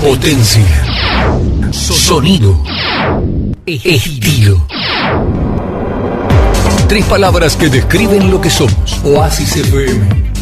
Potencia. Sonido. Estilo. Tres palabras que describen lo que somos. Oasis FM